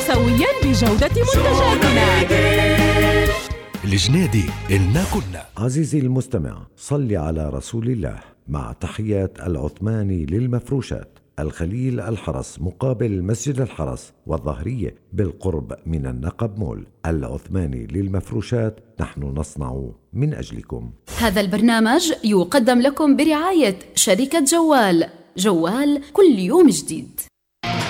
سويا بجودة منتجاتنا. الجنيدي إلنا كنا. عزيزي المستمع، صل على رسول الله. مع تحيات العثماني للمفروشات، الخليل الحرس مقابل مسجد الحرس والظهرية بالقرب من النقب مول. العثماني للمفروشات، نحن نصنع من أجلكم. هذا البرنامج يقدم لكم برعاية شركة جوال كل يوم جديد.